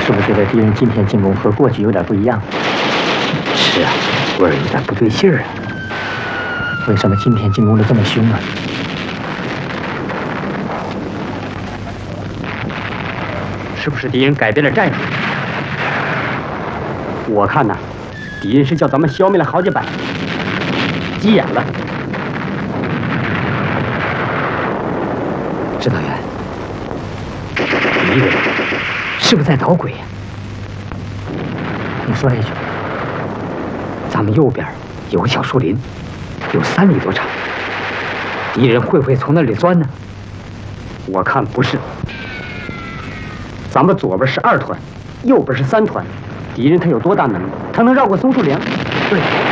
是不是觉得敌人今天进攻和过去有点不一样？ 是啊，味儿有点不对劲儿啊。 为什么今天进攻的这么凶啊？ 是不是敌人改变了战术？我看呐，敌人是叫咱们消灭了好几百，急眼了。指导员，敌人是不是在捣鬼呀？ 你说一句。 咱们右边有个小树林，有3里多长，敌人会不会从那里钻呢？我看不是。咱们左边是2团，右边是3团，敌人他有多大能力？他能绕过松树林？对。